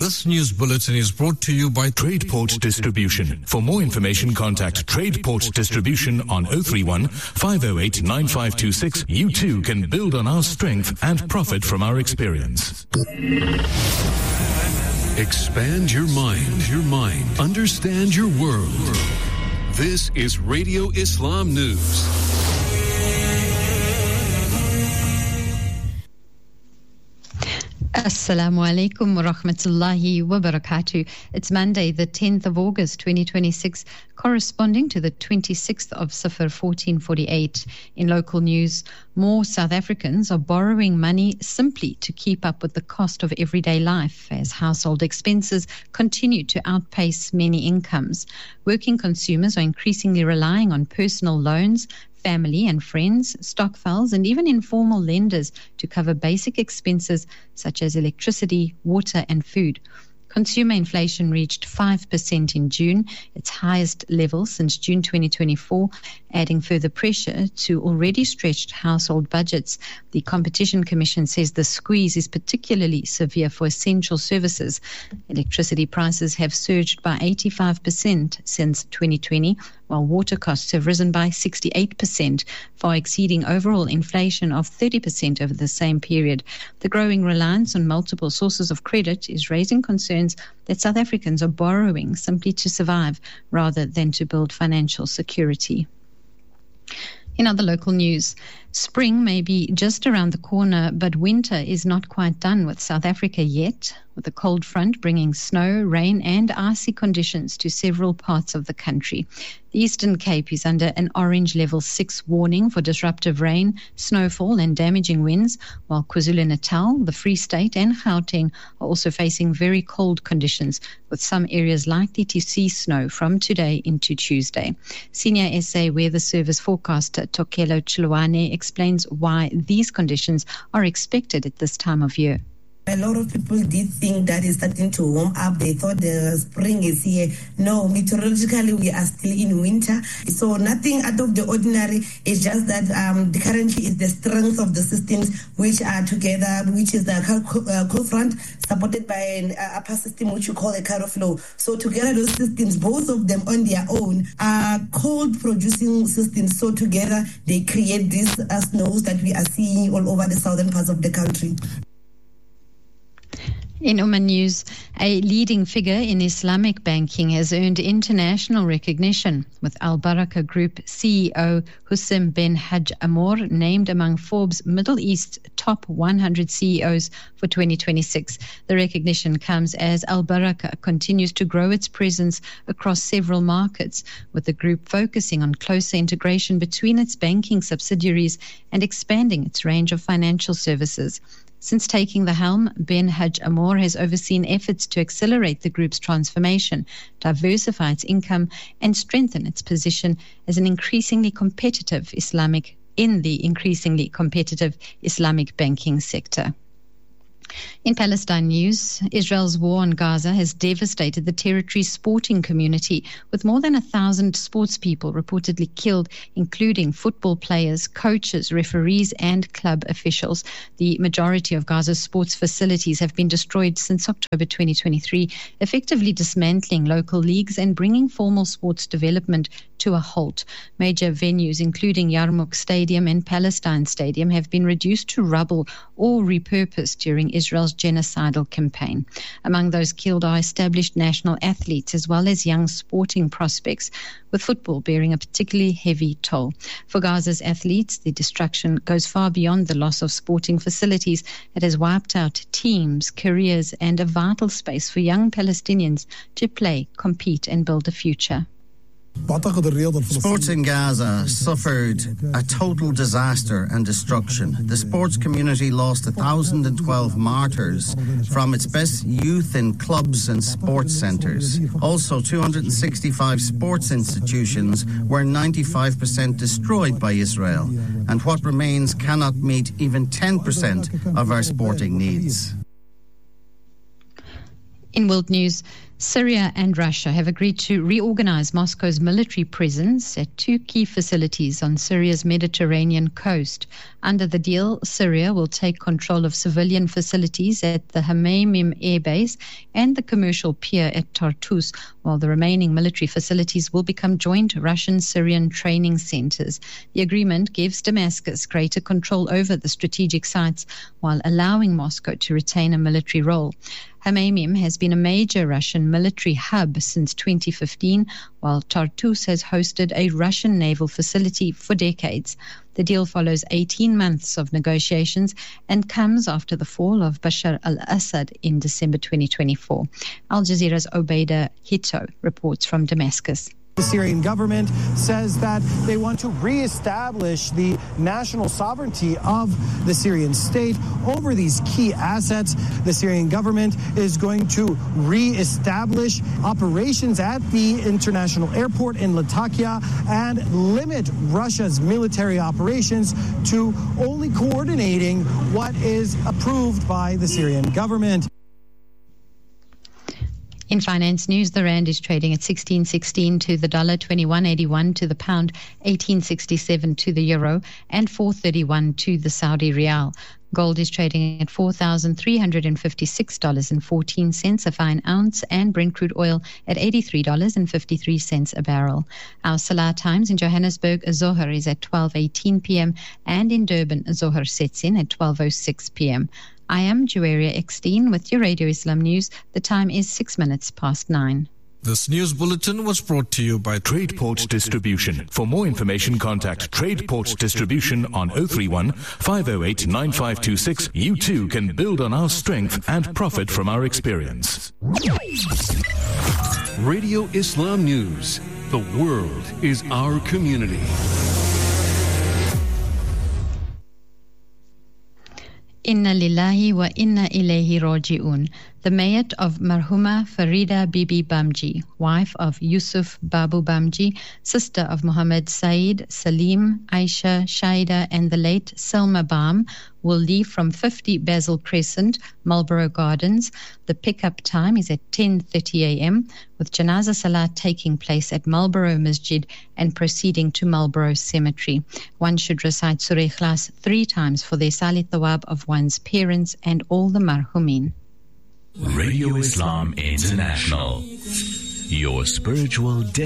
This news bulletin is brought to you by TradePort Distribution. For more information, contact TradePort Distribution on 031 508 9526. You too can build on our strength and profit from our experience. Expand your mind. Understand your world. This is Radio Islam News. Assalamu alaikum wa rahmatullahi wa barakatuh. It's Monday, the 10th of August, 2026, corresponding to the 26th of Safar, 1448. In local news, more South Africans are borrowing money simply to keep up with the cost of everyday life as household expenses continue to outpace many incomes. Working consumers are increasingly relying on personal loans, family and friends, stokvels, and even informal lenders to cover basic expenses such as electricity, water, and food. Consumer inflation reached 5% in June, its highest level since June 2024, adding further pressure to already stretched household budgets. The Competition Commission says the squeeze is particularly severe for essential services. Electricity prices have surged by 85% since 2020, while water costs have risen by 68%, far exceeding overall inflation of 30% over the same period. The growing reliance on multiple sources of credit is raising concerns that South Africans are borrowing simply to survive rather than to build financial security. In other local news, spring may be just around the corner, but winter is not quite done with South Africa yet, with a cold front bringing snow, rain and icy conditions to several parts of the country. The Eastern Cape is under an orange level 6 warning for disruptive rain, snowfall and damaging winds, while KwaZulu-Natal, the Free State and Gauteng are also facing very cold conditions, with some areas likely to see snow from today into Tuesday. Senior SA Weather Service forecaster Tokelo Chilwane explains why these conditions are expected at this time of year. A lot of people did think that it's starting to warm up. They thought the spring is here. No, meteorologically, we are still in winter. So nothing out of the ordinary. It's just that currently is the strength of the systems which are together, which is the cold front supported by an upper system which you call a current flow. So together those systems, both of them on their own, are cold producing systems. So together they create these snows that we are seeing all over the southern parts of the country. In Oman News, a leading figure in Islamic banking has earned international recognition, with Al Baraka Group CEO Hussein bin Haj Amor named among Forbes' Middle East top 100 CEOs for 2026. The recognition comes as Al Baraka continues to grow its presence across several markets, with the group focusing on closer integration between its banking subsidiaries and expanding its range of financial services. Since taking the helm, bin Haj Amor has overseen efforts to accelerate the group's transformation, diversify its income, and strengthen its position as an increasingly competitive Islamic banking sector. In Palestine news, Israel's war on Gaza has devastated the territory's sporting community, with more than 1,000 sports people reportedly killed, including football players, coaches, referees, and club officials. The majority of Gaza's sports facilities have been destroyed since October 2023, effectively dismantling local leagues and bringing formal sports development to a halt. Major venues, including Yarmouk Stadium and Palestine Stadium, have been reduced to rubble or repurposed during Israel's genocidal campaign. Among those killed are established national athletes as well as young sporting prospects, with football bearing a particularly heavy toll. For Gaza's athletes, the destruction goes far beyond the loss of sporting facilities. It has wiped out teams, careers, and a vital space for young Palestinians to play, compete, and build a future. Sports in Gaza suffered a total disaster and destruction. The sports community lost 1,012 martyrs from its best youth in clubs and sports centres. Also, 265 sports institutions were 95% destroyed by Israel, and what remains cannot meet even 10% of our sporting needs. In world news, Syria and Russia have agreed to reorganize Moscow's military presence at two key facilities on Syria's Mediterranean coast. Under the deal, Syria will take control of civilian facilities at the Hmeimim Air Base and the commercial pier at Tartus, while the remaining military facilities will become joint Russian-Syrian training centers. The agreement gives Damascus greater control over the strategic sites while allowing Moscow to retain a military role. Hmeimim has been a major Russian military hub since 2015, while Tartus has hosted a Russian naval facility for decades. The deal follows 18 months of negotiations and comes after the fall of Bashar al-Assad in December 2024. Al Jazeera's Obeida Hito reports from Damascus. The Syrian government says that they want to reestablish the national sovereignty of the Syrian state over these key assets. The Syrian government is going to reestablish operations at the international airport in Latakia and limit Russia's military operations to only coordinating what is approved by the Syrian government. In finance news, the rand is trading at 16.16 to the dollar, 21.81 to the pound, 18.67 to the euro, and 4.31 to the Saudi rial. Gold is trading at $4,356.14 a fine ounce, and Brent crude oil at $83.53 a barrel. Our Salah times in Johannesburg, Zohar is at 12:18 p.m. and in Durban, Zohar sets in at 12:06 p.m. I am Juwaria Eckstein with your Radio Islam News. The time is 6 minutes past 9. This news bulletin was brought to you by TradePort Distribution. For more information, contact TradePort Distribution on 031 508 9526. You too can build on our strength and profit from our experience. Radio Islam News. The world is our community. Inna lillahi wa inna ilayhi raji'un. The mayat of Marhuma Farida Bibi Bamji, wife of Yusuf Babu Bamji, sister of Muhammad Saeed, Salim, Aisha, Shaida, and the late Selma Bam, will leave from 50 Basil Crescent, Marlborough Gardens. The pickup time is at 10:30 a.m., with Janaza Salah taking place at Marlborough Masjid and proceeding to Marlborough Cemetery. One should recite Surah Ikhlas 3 times for the Sali Thawab of one's parents and all the marhumin. Radio Islam International, your spiritual